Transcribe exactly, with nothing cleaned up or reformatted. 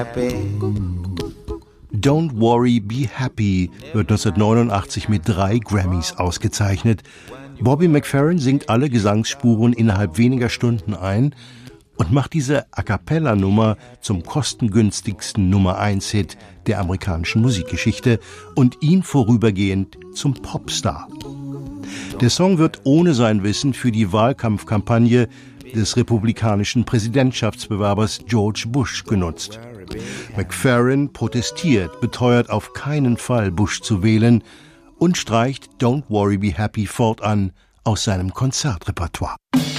Don't Worry, Be Happy wird neunzehnhundertneunundachtzig mit drei Grammys ausgezeichnet. Bobby McFerrin singt alle Gesangsspuren innerhalb weniger Stunden ein und macht diese A-cappella-Nummer zum kostengünstigsten Nummer eins Hit der amerikanischen Musikgeschichte und ihn vorübergehend zum Popstar. Der Song wird ohne sein Wissen für die Wahlkampfkampagne des republikanischen Präsidentschaftsbewerbers George Bush genutzt. McFerrin protestiert, beteuert auf keinen Fall Bush zu wählen und streicht Don't Worry Be Happy fortan aus seinem Konzertrepertoire.